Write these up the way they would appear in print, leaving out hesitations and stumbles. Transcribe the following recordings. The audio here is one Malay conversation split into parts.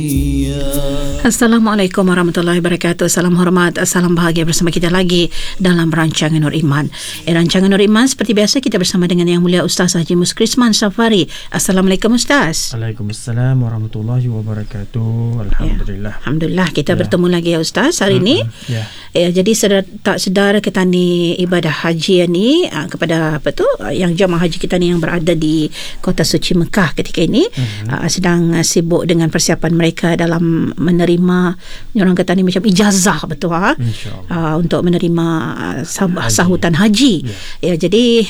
Assalamualaikum warahmatullahi wabarakatuh. Salam hormat, salam bahagia bersama kita lagi dalam Rancangan Nur Iman. Rancangan Nur Iman seperti biasa kita bersama dengan Yang Mulia Ustaz Haji Muskrisman Safari. Assalamualaikum Ustaz. Waalaikumsalam warahmatullahi wabarakatuh. Alhamdulillah. Alhamdulillah kita bertemu lagi ya Ustaz hari ini. Jadi tak sedar kita ni ibadah haji ni kepada yang jemaah haji kita ni yang berada di Kota Suci Mekah ketika ini sedang sibuk dengan persiapan mereka dalam menerima orang kata ni macam ijazah betul untuk menerima sahutan haji. Jadi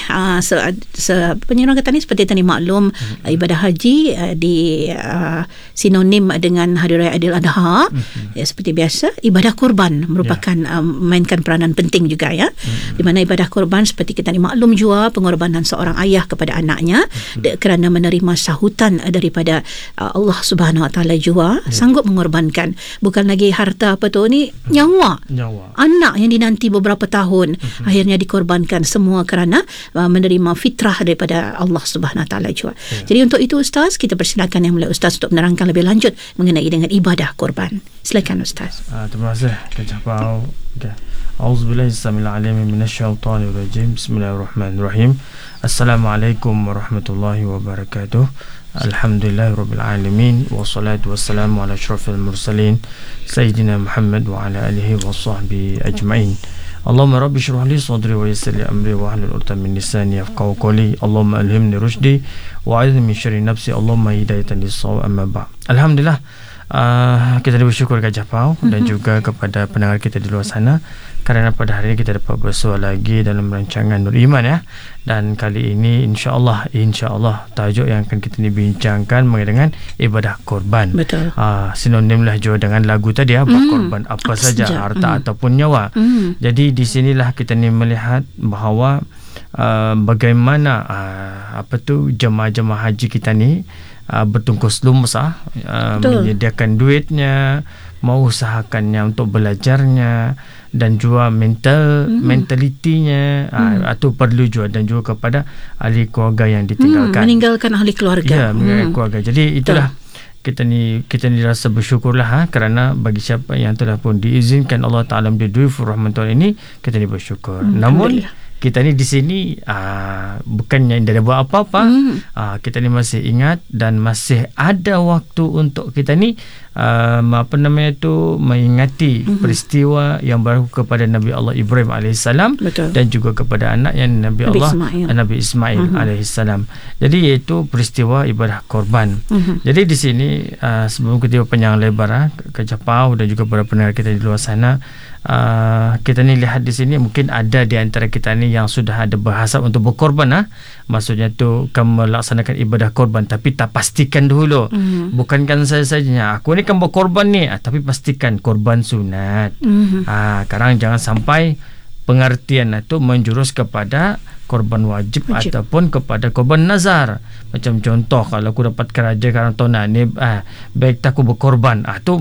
orang kata ni seperti tadi maklum ibadah haji di sinonim dengan Hari Raya Aidil Adha. Seperti biasa ibadah kurban merupakan mainkan peranan penting juga ya. Di mana ibadah kurban seperti kita ni maklum juga pengorbanan seorang ayah kepada anaknya kerana menerima sahutan daripada Allah Subhanahu Wa Taala juga sanggup mengorbankan bukan lagi harta nyawa anak yang dinanti beberapa tahun akhirnya dikorbankan semua kerana menerima fitrah daripada Allah Subhanahu Wa Taala juga. Jadi untuk itu Ustaz kita persilakan Yang Mulia Ustaz untuk menerangkan lebih lanjut mengenai dengan ibadah kurban. Silakan Ustaz. Terima kasih Kajapau. A'udzubillahi samil alim minasyaitonir rajim. Bismillahirrahmanirrahim. Assalamualaikum warahmatullahi wabarakatuh. Alhamdulillahirabbil alamin wassalatu wassalamu ala asyrafil mursalin sayyidina Muhammad wa ala alihi washabbihi ajmain. Allahumma rabbi shrah li sadri wa yassir li amri wa hlul 'uqdatam min lisani yafqahu qawli. Allahumma alhimni rusydi wa a'idhni min syarri nafsi. Allahumma hidayatan lis-shawab amma ba'd. Alhamdulillah kita bersyukur kepada Japau dan juga kepada pendengar kita di luar sana kerana pada hari ini kita dapat bersua lagi dalam rancangan Nur Iman ya. Dan kali ini insya-Allah tajuk yang akan kita bincangkan mengenai dengan ibadah korban. Betul. Sinonimlah juga dengan lagu tadi ya, berkorban apa saja harta ataupun nyawa. Jadi di sinilah kita melihat bahawa bagaimana jemaah-jemaah haji kita ni bertungkus lumus menyediakan duitnya, mengusahakannya untuk belajarnya dan juga mentalitinya atau perlu juga dan juga kepada ahli keluarga yang ditinggalkan. Meninggalkan ahli keluarga. Meninggalkan keluarga. Jadi itulah kita ni rasa bersyukurlah kerana bagi siapa yang telah pun diizinkan Allah Taala menjadi duyufur rahmatan ini kita ni bersyukur. Namun kita ni di sini bukannya tidak buat apa-apa. Kita ni masih ingat dan masih ada waktu untuk kita ni mengingati peristiwa yang berlaku kepada Nabi Allah Ibrahim alaihissalam dan juga kepada anak yang Nabi Ismail alaihissalam. Jadi iaitu peristiwa ibadah korban. Jadi di sini sebelum kita panjang lebar ke Japau dan juga para pendengar kita di luar sana, kita ni lihat di sini mungkin ada di antara kita ni yang sudah ada berhasab untuk berkorban maksudnya tu kan melaksanakan ibadah korban tapi tak pastikan dulu. Bukankan saja aku ni kan berkorban ni tapi pastikan korban sunat. Sekarang jangan sampai pengertian itu menjurus kepada korban wajib ataupun kepada korban nazar. Macam contoh kalau aku dapat keraja sekarang tahun ni baik tak aku berkorban tu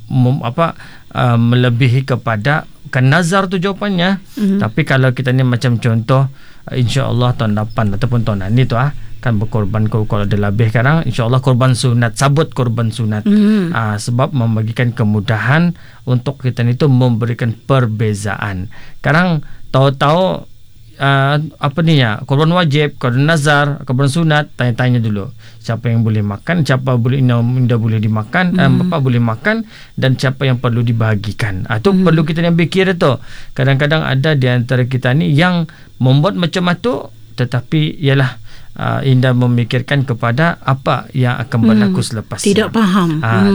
melebihi kepada kan nazar tu jawapannya. Tapi kalau kita ni macam contoh insya-Allah tahun 8 ataupun tahun ni tu kan berkorban kalau ada lebih sekarang insya-Allah korban sunat, sabut korban sunat. Sebab membagikan kemudahan untuk kita ni tu memberikan perbezaan. Sekarang tahu-tahu korban wajib, korban nazar, korban sunat, tanya-tanya dulu siapa yang boleh makan, siapa tidak boleh dimakan, apa boleh makan dan siapa yang perlu dibahagikan. Itu perlu kita yang fikir tu. Kadang-kadang ada di antara kita ni yang membuat macam itu tetapi ialah indah memikirkan kepada apa yang akan berlaku selepas tidak faham.